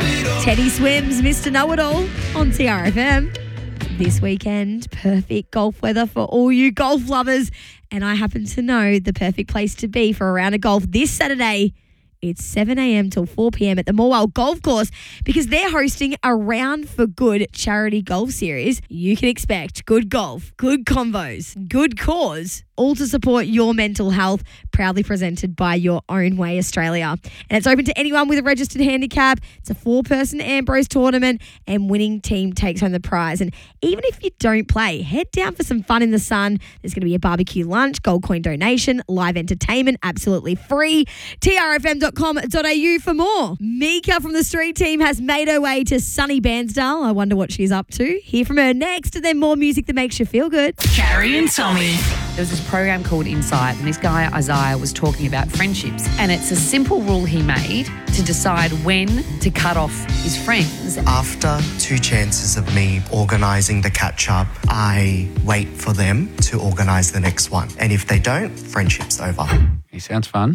Teddy Swims, Mr. Know-It-All on TRFM. This weekend, perfect golf weather for all you golf lovers. And I happen to know the perfect place to be for a round of golf this Saturday. It's 7 a.m. till 4 p.m. at the Morwell Golf Course because they're hosting a Round for Good charity golf series. You can expect good golf, good convos, good cause, all to support your mental health, proudly presented by Your Own Way Australia. And it's open to anyone with a registered handicap. It's a 4-person Ambrose tournament and winning team takes home the prize. And even if you don't play, head down for some fun in the sun. There's going to be a barbecue lunch, gold coin donation, live entertainment, absolutely free. TRFM.com.au for more. Mika from the street team has made her way to sunny Bairnsdale. I wonder what she's up to. Hear from her next, and then more music that makes you feel good. Carrie and Tommy. There was this program called Insight, and this guy, Isaiah, was talking about friendships. And it's a simple rule he made to decide when to cut off his friends. After 2 chances of me organising the catch-up, I wait for them to organise the next one. And if they don't, friendship's over. He sounds fun.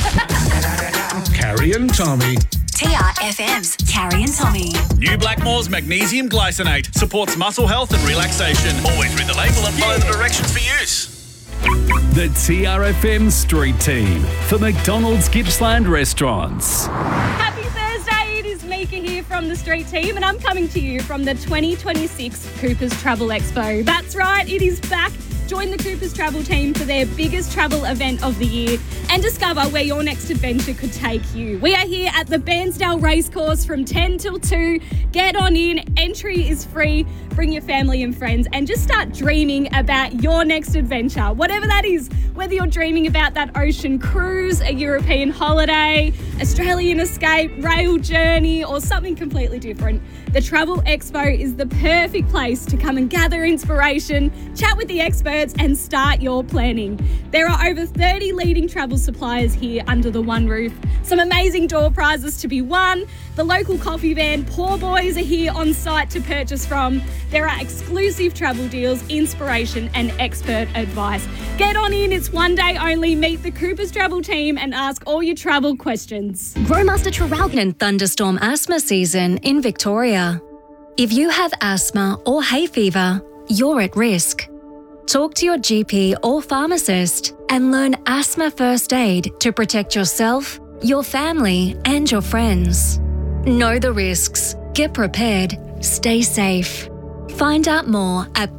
Carrie and Tommy. TRFM's Carrie and Tommy. New Blackmore's Magnesium Glycinate supports muscle health and relaxation. Always read the label and follow the directions for use. The TRFM Street Team for McDonald's Gippsland Restaurants. Happy Thursday, it is Mika here from the Street Team and I'm coming to you from the 2026 Coopers Travel Expo. That's right, it is back. Join the Coopers Travel Team for their biggest travel event of the year and discover where your next adventure could take you. We are here at the Bairnsdale Racecourse from 10 till 2. Get on in, entry is free. Bring your family and friends and just start dreaming about your next adventure, whatever that is. Whether you're dreaming about that ocean cruise, a European holiday, Australian escape, rail journey, or something completely different, the Travel Expo is the perfect place to come and gather inspiration, chat with the experts, and start your planning. There are over 30 leading travel suppliers here under the one roof. Some amazing door prizes to be won. The local coffee van, Poor Boys, are here on site to purchase from. There are exclusive travel deals, inspiration, and expert advice. Get on in, it's one day only. Meet the Coopers Travel Team and ask all your travel questions. Growmaster Traralgon thunderstorm asthma season in Victoria. If you have asthma or hay fever, you're at risk. Talk to your GP or pharmacist and learn asthma first aid to protect yourself, your family, and your friends. Know the risks, get prepared, stay safe. Find out more at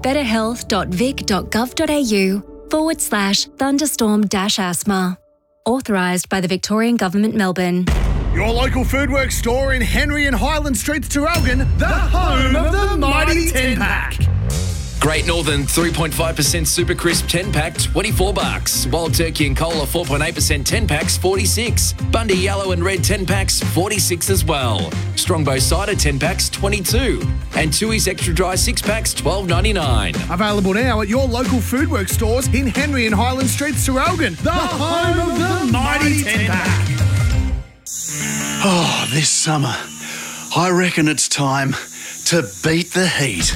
betterhealth.vic.gov.au/thunderstorm-asthma. Authorised by the Victorian Government, Melbourne. Your local Foodworks store in Henry and Highland Streets, Traralgon, the home of the mighty 10-pack. Great Northern 3.5% Super Crisp 10-pack, $24. Wild Turkey and Cola 4.8% 10-packs, $46. Bundy Yellow and Red 10-packs, $46 as well. Strongbow Cider 10-packs, $22. And Tooheys Extra Dry 6-packs, $12.99. Available now at your local Foodworks stores in Henry and Highland Streets, Traralgon, the home of the mighty 10-pack. Oh, this summer, I reckon it's time to beat the heat.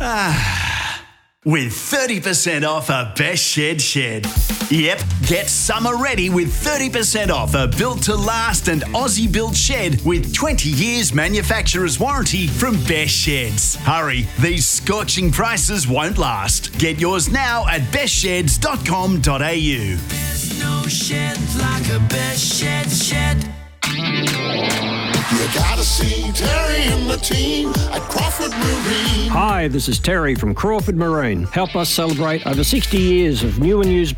With 30% off a Best Shed Shed. Yep, get summer ready with 30% off a built-to-last and Aussie-built shed with 20 years manufacturer's warranty from Best Sheds. Hurry, these scorching prices won't last. Get yours now at bestsheds.com.au. There's no shed like a Best Shed Shed. You gotta see Terry and the team at Crawford Marine. Hi, this is Terry from Crawford Marine. Help us celebrate over 60 years of new and used